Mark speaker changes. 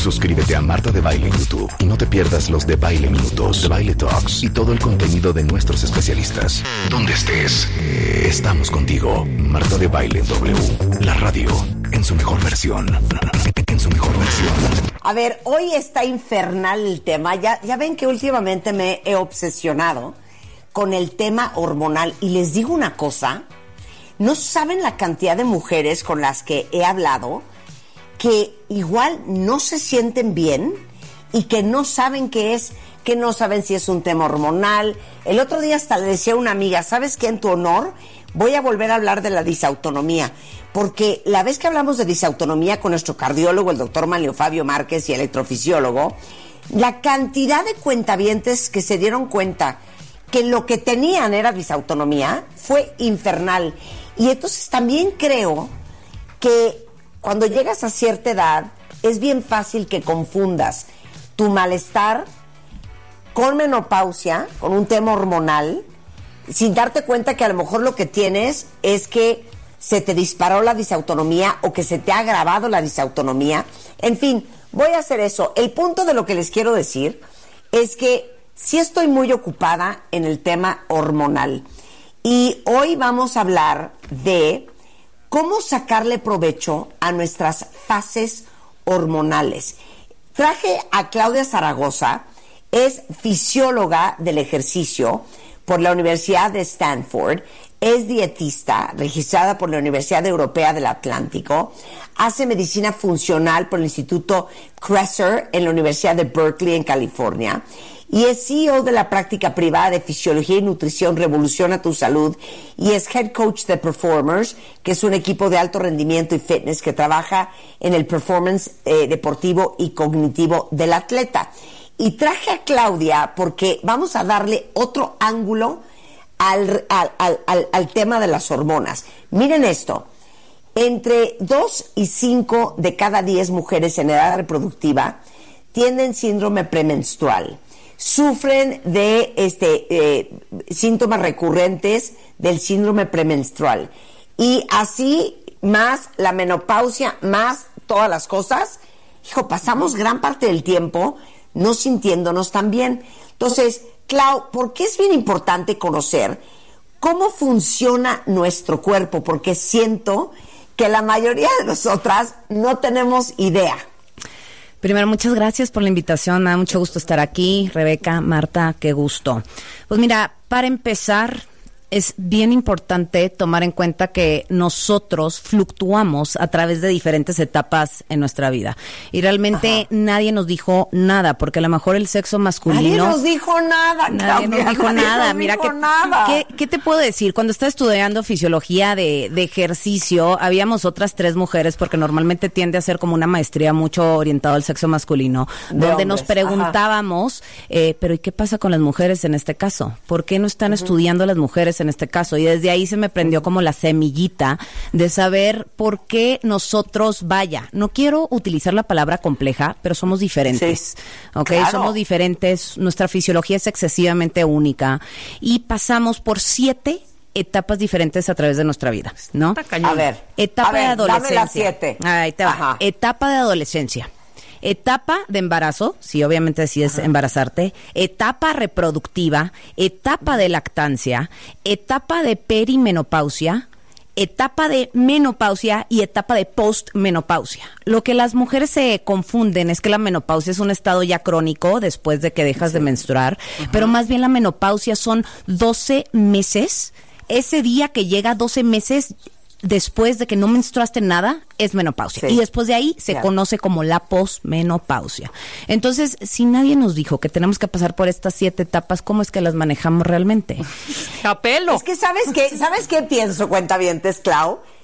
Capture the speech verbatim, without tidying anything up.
Speaker 1: Suscríbete a Marta de Baile en YouTube y no te pierdas los de Baile Minutos, de Baile Talks y todo el contenido de nuestros especialistas. Donde estés, estamos contigo. Marta de Baile W, la radio en su mejor versión. En su mejor versión.
Speaker 2: A ver, hoy está infernal el tema. Ya, ya ven que últimamente me he obsesionado con el tema hormonal. Y les digo una cosa, no saben la cantidad de mujeres con las que he hablado que igual no se sienten bien y que no saben qué es, que no saben si es un tema hormonal. El otro día hasta le decía a una amiga, ¿sabes qué? En tu honor voy a volver a hablar de la disautonomía, porque la vez que hablamos de disautonomía con nuestro cardiólogo, el doctor Manlio Fabio Márquez, y electrofisiólogo, la cantidad de cuentavientes que se dieron cuenta que lo que tenían era disautonomía fue infernal. Y entonces también creo que cuando llegas a cierta edad es bien fácil que confundas tu malestar con menopausia, con un tema hormonal, sin darte cuenta que a lo mejor lo que tienes es que se te disparó la disautonomía o que se te ha agravado la disautonomía. En fin, voy a hacer eso. El punto de lo que les quiero decir es que sí estoy muy ocupada en el tema hormonal. Y hoy vamos a hablar de cómo sacarle provecho a nuestras fases hormonales. Traje a Claudia Zaragoza, es fisióloga del ejercicio por la Universidad de Stanford, es dietista registrada por la Universidad Europea del Atlántico, hace medicina funcional por el Instituto Kresser en la Universidad de Berkeley en California y es C E O de la práctica privada de Fisiología y Nutrición Revoluciona tu Salud y es Head Coach de Performers, que es un equipo de alto rendimiento y fitness que trabaja en el performance eh, deportivo y cognitivo del atleta. Y traje a Claudia porque vamos a darle otro ángulo al, al, al, al, al tema de las hormonas. Miren esto, entre dos y cinco de cada diez mujeres en edad reproductiva tienen síndrome premenstrual. Sufren de este eh, síntomas recurrentes del síndrome premenstrual. Y así, más la menopausia, más todas las cosas, hijo, pasamos gran parte del tiempo no sintiéndonos tan bien. Entonces, Clau, ¿por qué es bien importante conocer cómo funciona nuestro cuerpo? Porque siento que la mayoría de nosotras no tenemos idea.
Speaker 3: Primero, muchas gracias por la invitación. Me da mucho gusto estar aquí. Rebeca, Marta, qué gusto. Pues mira, para empezar, es bien importante tomar en cuenta que nosotros fluctuamos a través de diferentes etapas en nuestra vida. Y realmente Ajá. nadie nos dijo nada, porque a lo mejor el sexo masculino...
Speaker 2: Nadie nos dijo nada,
Speaker 3: Nadie
Speaker 2: Claudia,
Speaker 3: nos dijo
Speaker 2: nadie
Speaker 3: nada.
Speaker 2: nos
Speaker 3: Mira,
Speaker 2: dijo
Speaker 3: ¿qué,
Speaker 2: nada.
Speaker 3: ¿qué, ¿qué te puedo decir? Cuando estaba estudiando fisiología de, de ejercicio, habíamos otras tres mujeres, porque normalmente tiende a ser como una maestría mucho orientada al sexo masculino, de donde hombres. Nos preguntábamos, eh, pero ¿y qué pasa con las mujeres en este caso? ¿Por qué no están uh-huh. estudiando las mujeres en este caso? Y desde ahí se me prendió como la semillita de saber por qué nosotros, vaya, no quiero utilizar la palabra compleja, pero somos diferentes, sí, ¿ok? Claro. Somos diferentes, nuestra fisiología es excesivamente única y pasamos por siete etapas diferentes a través de nuestra vida, ¿no?
Speaker 2: A ver,
Speaker 3: etapa
Speaker 2: a ver,
Speaker 3: de adolescencia.
Speaker 2: Dame las siete.
Speaker 3: Ahí te va.
Speaker 2: Ajá.
Speaker 3: Etapa de adolescencia. Etapa de embarazo, si obviamente decides Ajá. embarazarte, etapa reproductiva, etapa de lactancia, etapa de perimenopausia, etapa de menopausia y etapa de postmenopausia. Lo que las mujeres se confunden es que la menopausia es un estado ya crónico después de que dejas sí. de menstruar, Ajá. pero más bien la menopausia son doce meses. Ese día que llega doce meses después de que no menstruaste nada, es menopausia. Sí. Y después de ahí se yeah. conoce como la posmenopausia. Entonces, si nadie nos dijo que tenemos que pasar por estas siete etapas, ¿cómo es que las manejamos realmente?
Speaker 2: ¡A pelo! Es que, ¿sabes qué? ¿Sabes qué pienso, cuentavientes, Clau?